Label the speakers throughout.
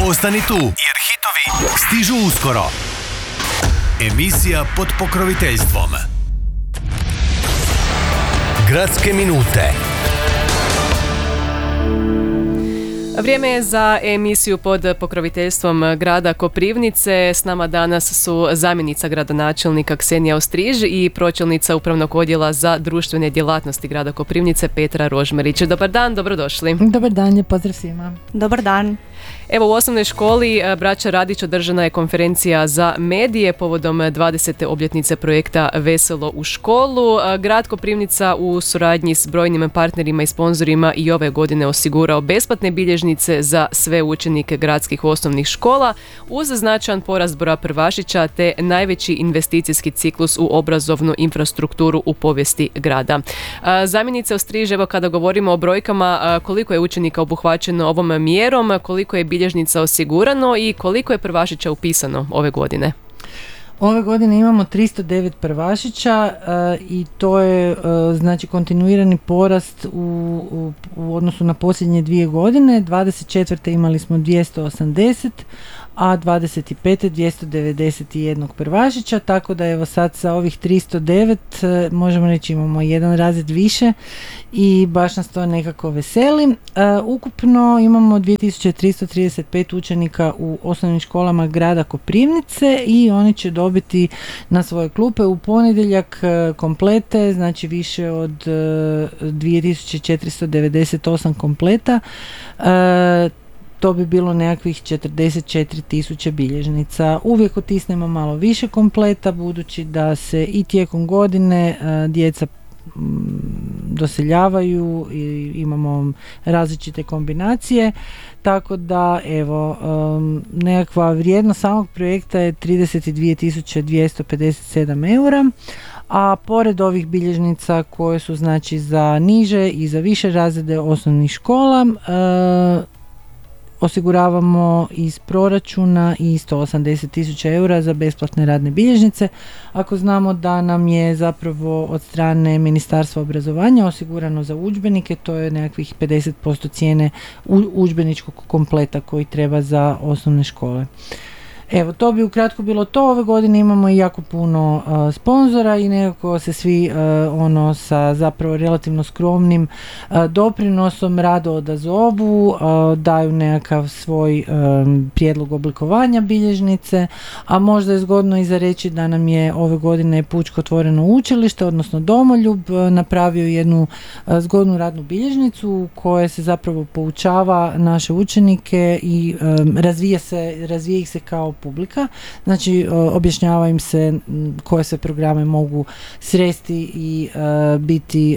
Speaker 1: Ostani tu, jer hitovi stižu uskoro. Emisija pod pokroviteljstvom Gradske minute.
Speaker 2: Vrijeme je za emisiju pod pokroviteljstvom grada Koprivnice. S nama danas su zamjenica gradonačelnika Ksenija Ostriž i pročelnica Upravnog odjela za društvene djelatnosti grada Koprivnice Petra Rožmerić. Dobar dan, dobrodošli.
Speaker 3: Dobar dan, lijep pozdrav svima.
Speaker 4: Dobar dan.
Speaker 2: Evo, u osnovnoj školi Braća Radić održana je konferencija za medije povodom 20. obljetnice projekta Veselo u školu. Grad Koprivnica u suradnji s brojnim partnerima i sponzorima i ove godine osigurao besplatne bilježnice za sve učenike gradskih osnovnih škola uz značajan porast broja prvašića te najveći investicijski ciklus u obrazovnu infrastrukturu u povijesti grada. Zamjenice Ostriž, evo kada govorimo o brojkama, koliko je učenika obuhvaćeno ovom mjerom, koliko je bilježnica osigurano i koliko je prvašića upisano ove godine?
Speaker 3: Ove godine imamo 309 prvašića i to je znači kontinuirani porast u odnosu na posljednje 2 godine. 24. imali smo 280, a 25. 291 prvašića, tako da evo sad sa ovih 309 možemo reći imamo jedan razred više i baš nas to nekako veseli. Ukupno imamo 2335 učenika u osnovnim školama grada Koprivnice i oni će dobiti na svoje klupe u ponedjeljak komplete, znači više od 2498 kompleta. To bi bilo nekakvih 44.000 bilježnica. Uvijek otisnemo malo više kompleta, budući da se i tijekom godine djeca doseljavaju i imamo različite kombinacije, tako da evo nekakva vrijednost samog projekta je 32.257 eura, a pored ovih bilježnica koje su znači za niže i za više razrede osnovnih škola osiguravamo iz proračuna i 180.000 eura za besplatne radne bilježnice. Ako znamo da nam je zapravo od strane Ministarstva obrazovanja osigurano za udžbenike, to je nekakvih 50% cijene udžbeničkog kompleta koji treba za osnovne škole. Evo, to bi ukratko bilo to. Ove godine imamo i jako puno sponzora i nekako se svi sa zapravo relativno skromnim doprinosom rado odazovu, daju nekakav svoj prijedlog oblikovanja bilježnice, a možda je zgodno i za reći da nam je ove godine Pučko otvoreno učilište, odnosno Domoljub, napravio jednu zgodnu radnu bilježnicu u kojoj se zapravo poučava naše učenike i razvija ih se kao publika, znači objašnjava im se koje se programe mogu sresti i biti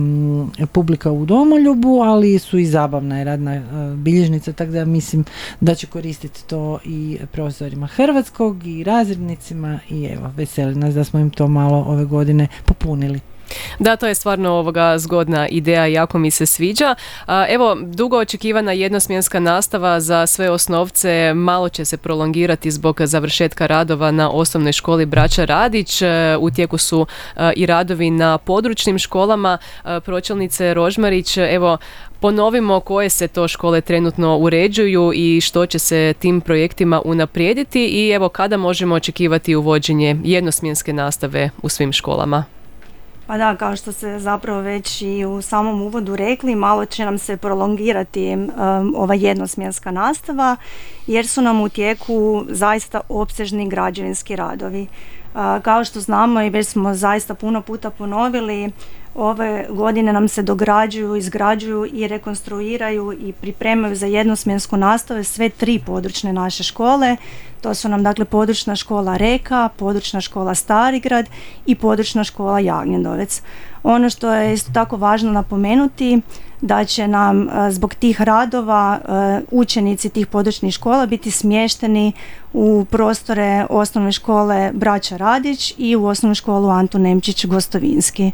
Speaker 3: publika u Domoljubu, ali su i zabavna i radna bilježnica, tako da mislim da će koristiti to i profesorima hrvatskog i razrednicima i evo, veseli nas da smo im to malo ove godine popunili.
Speaker 2: Da, to je stvarno zgodna ideja, jako mi se sviđa. Evo, dugo očekivana jednosmjenska nastava za sve osnovce malo će se prolongirati zbog završetka radova na osnovnoj školi Braća Radić. U tijeku su i radovi na područnim školama. Pročelnice Rožmarić, evo, ponovimo koje se to škole trenutno uređuju i što će se tim projektima unaprijediti i evo kada možemo očekivati uvođenje jednosmjenske nastave u svim školama.
Speaker 4: Pa da, kao što ste zapravo već i u samom uvodu rekli, malo će nam se prolongirati ova jednosmjenska nastava jer su nam u tijeku zaista opsežni građevinski radovi. Kao što znamo i već smo zaista puno puta ponovili, ove godine nam se dograđuju, izgrađuju i rekonstruiraju i pripremaju za jednosmjensku nastavu sve 3 područne naše škole. To su nam dakle područna škola Reka, područna škola Starigrad i područna škola Jagnjedovec. Ono što je isto tako važno napomenuti da će nam zbog tih radova učenici tih područnih škola biti smješteni u prostore osnovne škole Braća Radić i u osnovnu školu Antun Nemčić Gostovinski.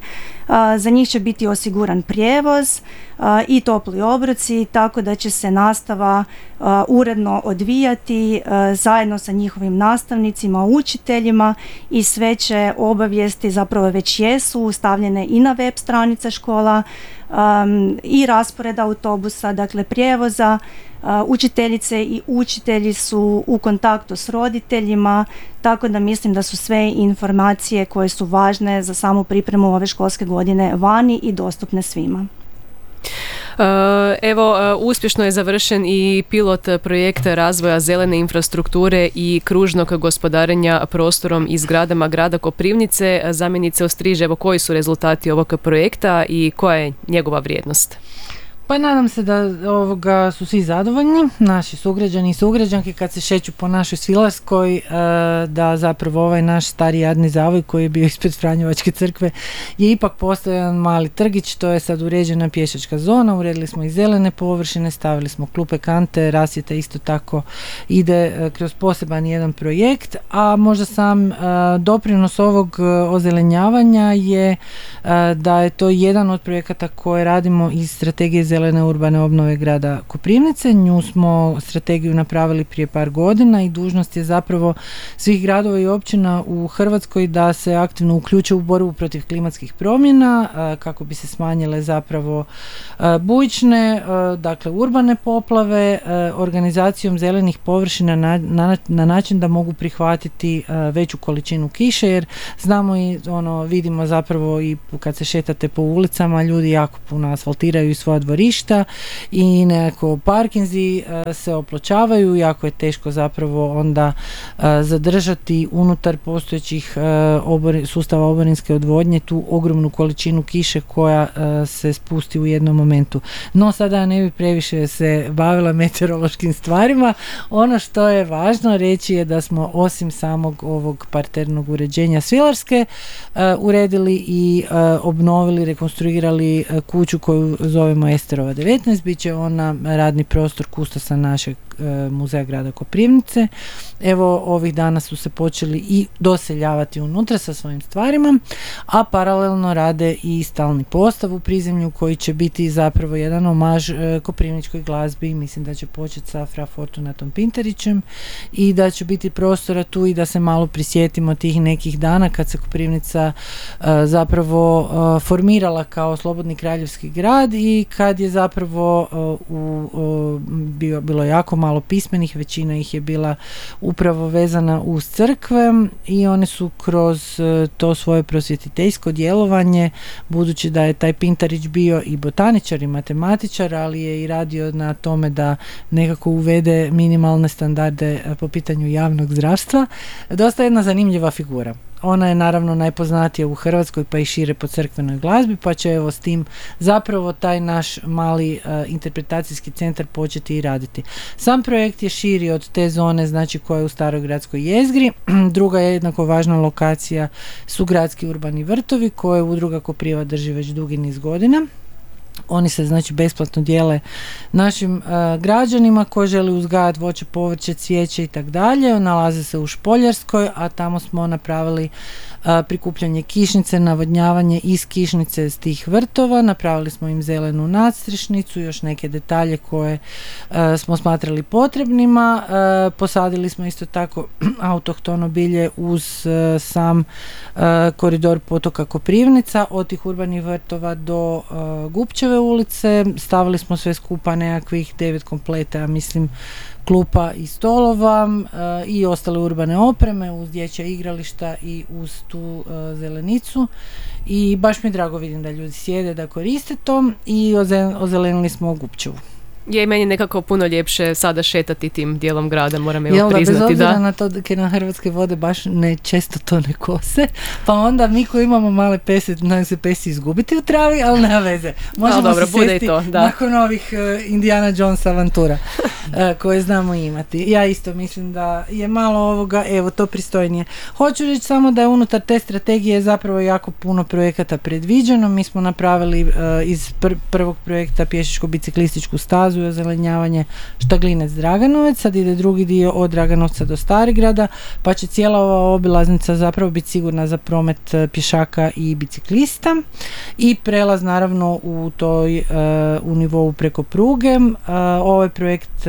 Speaker 4: Za njih će biti osiguran prijevoz i topli obroci, tako da će se nastava uredno odvijati zajedno sa njihovim nastavnicima, učiteljima i sve će obavijesti zapravo već jesu stavljene i na web stranica škola i raspored autobusa, dakle prijevoza Učiteljice i učitelji su u kontaktu s roditeljima, tako da mislim da su sve informacije koje su važne za samu pripremu ove školske godine vani i dostupne svima.
Speaker 2: Evo, uspješno je završen i pilot projekt razvoja zelene infrastrukture i kružnog gospodarenja prostorom i zgradama grada Koprivnice. Zamjenice Ostriže, evo koji su rezultati ovog projekta i koja je njegova vrijednost?
Speaker 3: Pa nadam se da su svi zadovoljni, naši sugrađani i sugrađanke kad se šeću po našoj Svilarskoj, da zapravo ovaj naš stari jadni zavoj koji je bio ispred Franjevačke crkve je ipak postao jedan mali trgić. To je sad uređena pješačka zona, uredili smo i zelene površine, stavili smo klupe, kante, rasvjeta isto tako ide kroz poseban jedan projekt, a možda sam doprinos ovog ozelenjavanja je da je to jedan od projekata koje radimo iz strategije zelene urbane obnove grada Koprivnice. Nju smo strategiju napravili prije par godina i dužnost je zapravo svih gradova i općina u Hrvatskoj da se aktivno uključe u borbu protiv klimatskih promjena kako bi se smanjile zapravo bujične, dakle urbane poplave, organizacijom zelenih površina na način da mogu prihvatiti veću količinu kiše, jer znamo i vidimo zapravo i kad se šetate po ulicama, ljudi jako puno asfaltiraju svoja dvorišta i nekako parkinzi se opločavaju, jako je teško zapravo onda zadržati unutar postojećih sustava oborinske odvodnje tu ogromnu količinu kiše koja se spusti u jednom momentu. No sada ja ne bi previše se bavila meteorološkim stvarima. Ono što je važno reći je da smo osim samog ovog parternog uređenja Svilarske uredili i obnovili, rekonstruirali kuću koju zovemo Esterova 19, bit će ona radni prostor kustosa našeg muzeja grada Koprivnice. Evo, ovih dana su se počeli i doseljavati unutra sa svojim stvarima, a paralelno rade i stalni postav u prizemlju koji će biti zapravo jedan omaž koprivničkoj glazbi. Mislim da će početi sa Fra Fortunatom Pinterićem i da će biti prostora tu i da se malo prisjetimo tih nekih dana kad se Koprivnica zapravo formirala kao slobodni kraljevski grad i kad je zapravo bilo jako malo pismenih, većina ih je bila upravo vezana uz crkve i one su kroz to svoje prosvjetiteljsko djelovanje, budući da je taj Pintarić bio i botaničar i matematičar, ali je i radio na tome da nekako uvede minimalne standarde po pitanju javnog zdravstva, dosta jedna zanimljiva figura. Ona je naravno najpoznatija u Hrvatskoj pa i šire po crkvenoj glazbi, pa će evo s tim zapravo taj naš mali interpretacijski centar početi i raditi. Sam projekt je širi od te zone, znači koja je u staroj gradskoj jezgri. Druga je jednako važna lokacija su gradski urbani vrtovi koje udruga Kopriva drži već dugi niz godina. Oni se znači besplatno dijele našim građanima koji žele uzgajati voće, povrće, cvijeće i tak dalje. Nalaze se u Špoljarskoj, a tamo smo napravili prikupljanje kišnice, navodnjavanje iz kišnice s tih vrtova. Napravili smo im zelenu nadstrešnicu, još neke detalje koje smo smatrali potrebnima. Posadili smo isto tako autohtono bilje uz sam koridor potoka Koprivnica, od tih urbanih vrtova do Gupčeve ulice. Stavili smo sve skupa nekakvih 9 kompleta, mislim, klupa i stolova i ostale urbane opreme uz dječja igrališta i uz tu zelenicu i baš mi je drago, vidim da ljudi sjede, da koriste to i ozelenili smo Gupčevu.
Speaker 2: Je i meni nekako puno ljepše sada šetati tim dijelom grada, moram evo priznati.
Speaker 3: Bez obzira na to da na Hrvatske vode baš često to ne kose, pa onda mi koji imamo male pese, nam se pesi izgubiti u travi, ali nema veze. Možemo se sjesti nakon ovih Indiana Jones avantura koje znamo imati. Ja isto mislim da je malo ovoga, evo to pristojnije. Hoću reći samo da je unutar te strategije zapravo jako puno projekata predviđeno. Mi smo napravili iz prvog projekta pješačko-biciklističku stazu i ozelenjavanje Štaglinec Draganovec, sad ide drugi dio od Draganovca do Starigrada, pa će cijela ova obilaznica zapravo biti sigurna za promet pješaka i biciklista i prelaz naravno u nivou preko pruge. Ovaj projekt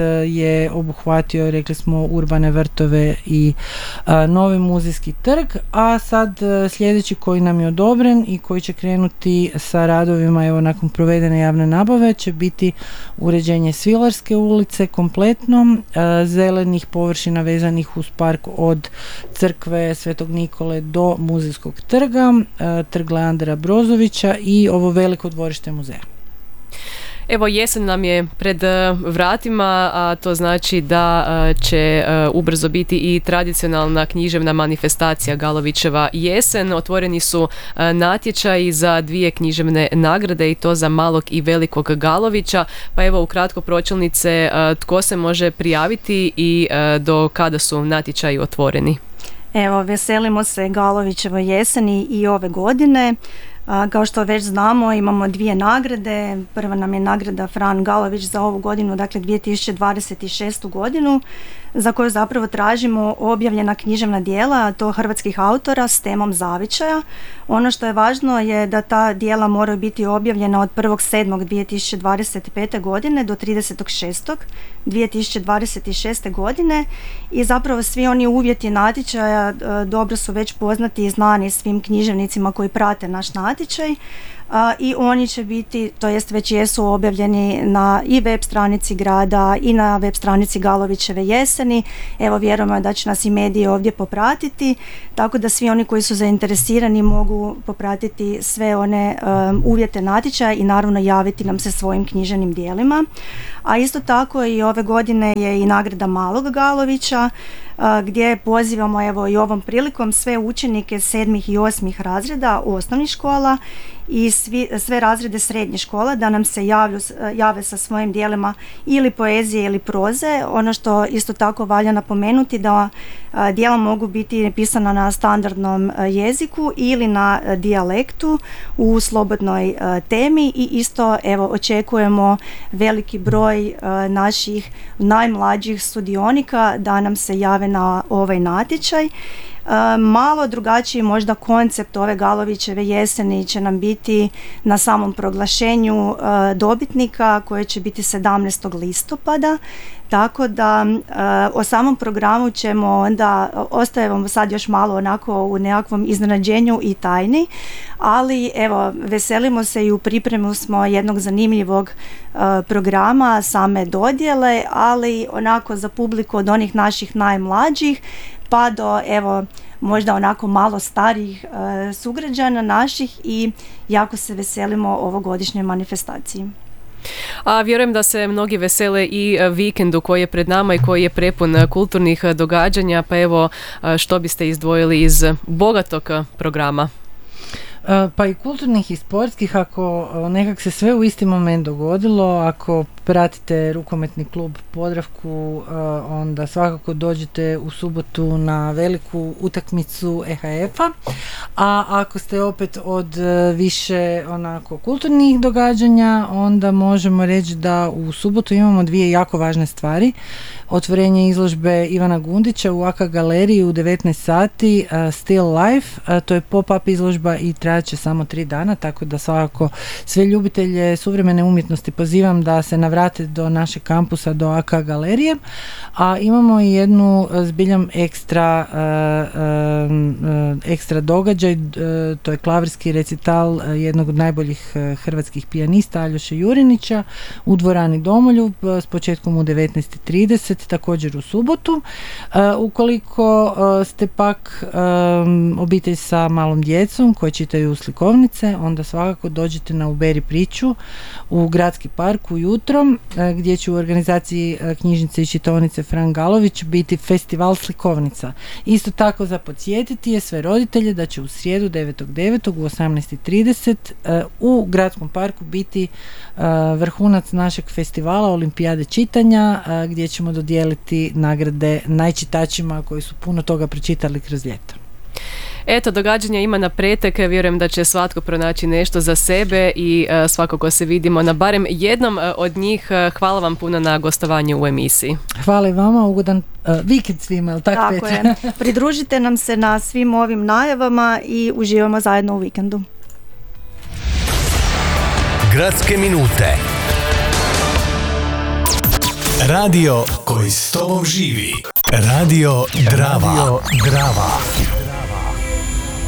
Speaker 3: je obuhvatio, rekli smo, urbane vrtove i novi muzejski trg, a sad sljedeći koji nam je odobren i koji će krenuti sa radovima, evo nakon provedene javne nabave, će biti uređenje Svilarske ulice kompletno, zelenih površina vezanih uz park od crkve Svetog Nikole do muzejskog trga, trg Leandra Brozovića i ovo veliko dvorište muzeja.
Speaker 2: Evo, jesen nam je pred vratima, a to znači da će ubrzo biti i tradicionalna književna manifestacija Galovićeva jesen. Otvoreni su natječaji za 2 književne nagrade i to za Malog i Velikog Galovića. Pa evo, ukratko, pročelnice, tko se može prijaviti i do kada su natječaji otvoreni?
Speaker 4: Evo, veselimo se Galovićevoj jeseni i ove godine. Kao što već znamo, imamo 2 nagrade. Prva nam je nagrada Fran Galović za ovu godinu, dakle 2026. godinu, za koju zapravo tražimo objavljena književna djela, to hrvatskih autora s temom zavičaja. Ono što je važno je da ta djela moraju biti objavljena od 1.7.2025. godine do 30.6.2026. godine i zapravo svi oni uvjeti natječaja dobro su već poznati i znani svim književnicima koji prate naš natječaj. I oni će biti, to jest već jesu objavljeni na i web stranici grada i na web stranici Galovićeve jeseni. Evo, vjerujemo da će nas i mediji ovdje popratiti, tako da svi oni koji su zainteresirani mogu popratiti sve one uvjete natječaja i naravno javiti nam se svojim književnim djelima. A isto tako i ove godine je i nagrada Malog Galovića, gdje pozivamo evo i ovom prilikom sve učenike 7. i 8. razreda osnovnih škola i sve razrede srednjih škola da nam se jave sa svojim djelima ili poezije ili proze. Ono što isto tako valja napomenuti da djela mogu biti pisana na standardnom jeziku ili na dijalektu u slobodnoj temi i isto evo očekujemo veliki broj naših najmlađih sudionika da nam se jave na ovaj natječaj. Malo drugačiji možda koncept ove Galovićeve jeseni će nam biti na samom proglašenju dobitnika koje će biti 17. listopada. Tako da o samom programu ćemo onda, ostajemo sad još malo onako u nekakvom iznenađenju i tajni, ali evo veselimo se i u pripremu smo jednog zanimljivog programa same dodjele, ali onako za publiku od onih naših najmlađih pa do evo možda onako malo starijih sugrađana naših i jako se veselimo ovogodišnjoj manifestaciji.
Speaker 2: A vjerujem da se mnogi vesele i vikendu koji je pred nama i koji je prepun kulturnih događanja, pa evo što biste izdvojili iz bogatog programa?
Speaker 3: Pa i kulturnih i sportskih, ako nekak se sve u isti moment dogodilo, ako pratite rukometni klub Podravku, onda svakako dođete u subotu na veliku utakmicu EHF-a, a ako ste opet od više onako kulturnih događanja, onda možemo reći da u subotu imamo 2 jako važne stvari. Otvorenje izložbe Ivana Gundića u AK galeriji u 19 sati, Still Life, to je pop-up izložba i trajat će samo 3 dana, tako da svakako sve ljubitelje suvremene umjetnosti pozivam da se navrate do našeg kampusa, do AK galerije. A imamo i jednu zbiljam ekstra događaj, to je klavirski recital jednog od najboljih hrvatskih pijanista Aljoše Jurinića u dvorani Domoljub s početkom u 19:30, također u subotu. Ukoliko ste pak obitelj sa malom djecom koji čitaju slikovnice, onda svakako dođete na Uberi priču u Gradski park ujutro, gdje će u organizaciji knjižnice i čitaonice Fran Galović biti festival slikovnica. Isto tako za podsjetiti je sve roditelje da će u srijedu 9.9. u 18:30 u Gradskom parku biti vrhunac našeg festivala Olimpijade čitanja, gdje ćemo dodijeliti nagrade najčitačima koji su puno toga pročitali kroz ljeto.
Speaker 2: Eto, događanja ima na pretek, vjerujem da će svatko pronaći nešto za sebe i svakako se vidimo na barem jednom od njih. Hvala vam puno na gostovanju u emisiji.
Speaker 3: Hvala i vama, ugodan vikend svima, ali tako
Speaker 4: Petra? Je. Pridružite nam se na svim ovim najavama i uživamo zajedno u vikendu.
Speaker 1: Gradske minute. Radio koji s tobom živi. Radio Drava.